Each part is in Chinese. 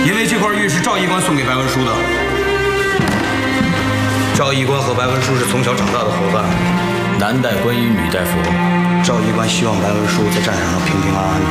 因为这块玉是赵医官送给白文书的。赵医官和白文书是从小长大的伙伴， 男戴观音，女戴佛。 赵医官希望白文书在战场上平平安安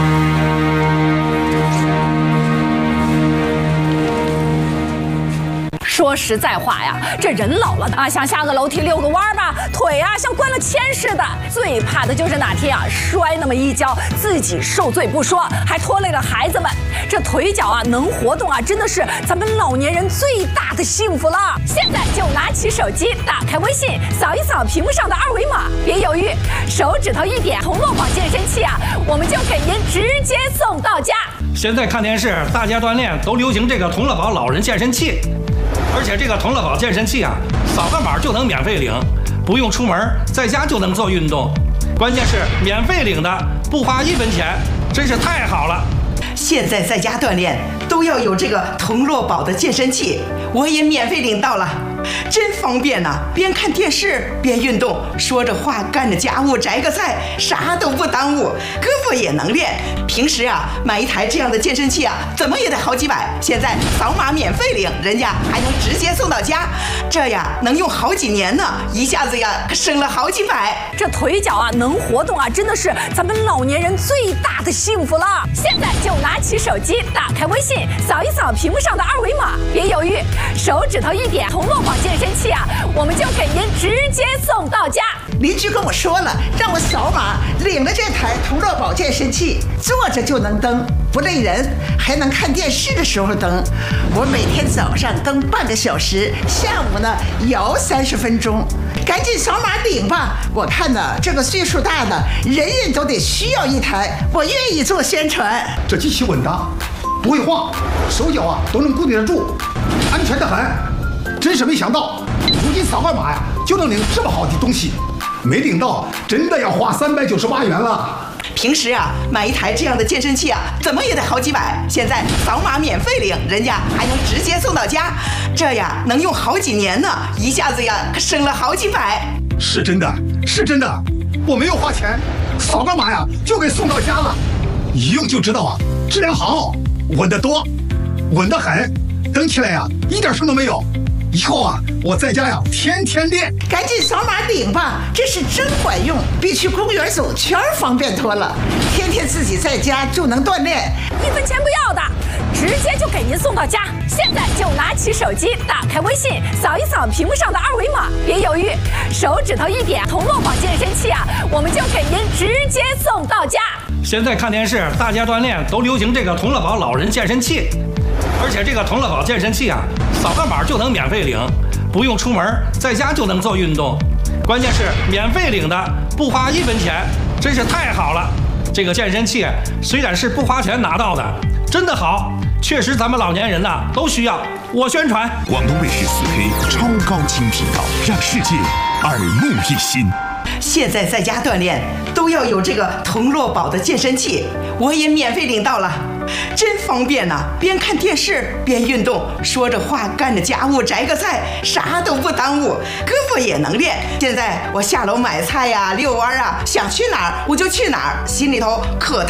的。说实在话呀，这人老了啊，想下个楼梯遛个弯吧，腿啊像灌了铅似的。最怕的就是哪天啊摔那么一跤，自己受罪不说，还拖累了孩子们。这腿脚啊能活动啊，真的是咱们老年人最大的幸福了。现在就拿起手机，打开微信，扫一扫屏幕上的二维码，别犹豫，手指头一点，同乐宝健身器啊，我们就给您直接送到家。 现在看电视，大家锻炼都流行这个同乐宝老人健身器。而且这个同乐宝健身器啊，扫个码就能免费领，不用出门，在家就能做运动。关键是免费领的，不花1分钱，真是太好了。 现在在家锻炼都要有这个同乐宝的健身器，我也免费领到了，真方便呐！边看电视边运动，说着话干着家务，摘个菜，啥都不耽误，胳膊也能练。平时啊，买一台这样的健身器啊，怎么也得好几百，现在扫码免费领，人家还能直接送到家，这呀能用好几年呢，一下子呀省了好几百。 这腿脚啊能活动啊，真的是咱们老年人最大的幸福了。现在就拿起手机，打开微信，扫一扫屏幕上的二维码，别犹豫，手指头一点，同乐宝健身器啊，我们就给您直接送到家。 邻居跟我说了，让我扫码领了这台同乐宝健身器，坐着就能蹬，不累人，还能看电视的时候蹬。我每天早上蹬半个小时，下午呢摇30分钟。赶紧扫码领吧！我看呢，这个岁数大的人人都得需要一台，我愿意做宣传。 这机器稳当，不会晃，手脚啊都能固定得住，安全得很。真是没想到，如今扫个码呀就能领这么好的东西，没领到真的要花398元了。 平时啊，买一台这样的健身器啊，怎么也得好几百，现在扫码免费领，人家还能直接送到家，这呀能用好几年呢，一下子呀省了好几百。 是真的，是真的，我没有花钱，扫个码呀就给送到家了，一用就知道啊，质量好，稳得多，稳得很，蹬起来呀一点声都没有。以后啊，我在家呀天天练。 赶紧扫码领吧，这是真管用，比去公园走圈方便多了。天天自己在家就能锻炼 ，1分钱不要的，直接就给您送到家。现在就拿起手机，打开微信，扫一扫屏幕上的二维码，别犹豫，手指头一点，同乐宝健身器啊，我们就给您直接送到家。 现在看电视，大家锻炼都流行这个同乐宝老人健身器。而且这个同乐宝健身器啊，扫个码就能免费领，不用出门，在家就能做运动。关键是免费领的，不花1分钱，真是太好了。这个健身器虽然是不花钱拿到的，真的好，确实咱们老年人呐都需要。我宣传。 广东卫视4K 超高清频道，让世界耳目一新。 现在在家锻炼都要有这个同乐宝的健身器，我也免费领到了，真方便呐！边看电视边运动，说着话干着家务，摘个菜，啥都不耽误，胳膊也能练。现在我下楼买菜呀、遛弯啊，想去哪儿我就去哪儿，心里头可